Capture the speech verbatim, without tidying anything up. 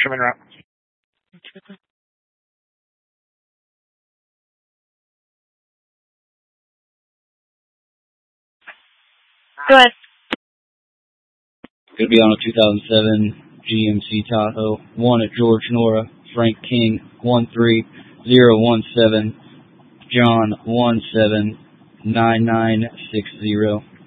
Come in route. Go ahead. Going to be on a two thousand seven G M C Tahoe. One at George Nora, Frank King, one three zero one seven, John one seven nine nine six zero.